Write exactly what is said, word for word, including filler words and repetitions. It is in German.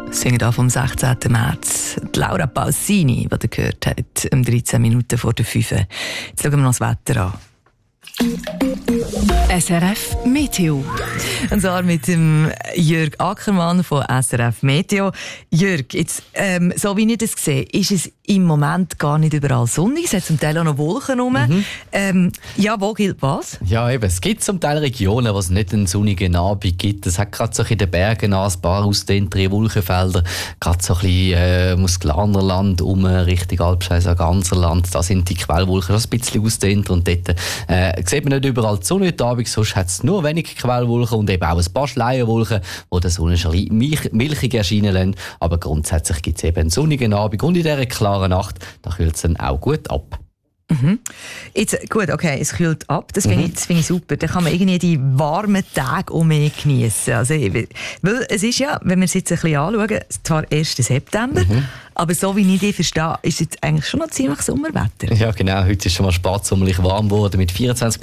singen da vom sechzehnten März. Die Laura Pausini, die ihr gehört habt, um dreizehn Minuten vor der fünf. Jetzt schauen wir noch das Wetter an. S R F Meteo. Und zwar mit dem Jörg Ackermann von S R F Meteo. Jörg, jetzt, ähm, so wie ich das sehe, ist es im Moment gar nicht überall sonnig. Es hat zum Teil auch noch Wolken rum. Mhm. Ähm, ja, wo gilt was? Ja, eben. Es gibt zum Teil Regionen, wo es nicht einen sonnigen Abend gibt. Es hat gerade so in den Bergen ein paar ausdehntere Wolkenfelder. Gerade so ein bisschen äh, Muskelanerland um Richtung Alpscheißer Ganserland. Da sind die Quellwolken schon ein bisschen ausdehnt. Und dort äh, sieht man nicht überall die Sonne heute Abend. Sonst hat es nur wenige Quellwolken und eben auch ein paar Schleierwolken, die den Sonnenschein milch- milchig erscheinen lassen. Aber grundsätzlich gibt es eben einen sonnigen Abend. Und in dieser klaren Nacht, da kühlt es dann auch gut ab. Mhm. Jetzt, gut, okay, es kühlt ab, das finde Mhm. ich, das finde ich super. Dann kann man irgendwie die warmen Tage auch mehr geniessen. Also, weil es ist ja, wenn wir es jetzt ein bisschen anschauen, zwar erster September, mhm. aber so wie ich dich verstehe, ist es jetzt eigentlich schon noch ziemlich Sommerwetter. Ja, genau. Heute ist schon mal spätsommerlich warm geworden mit vierundzwanzig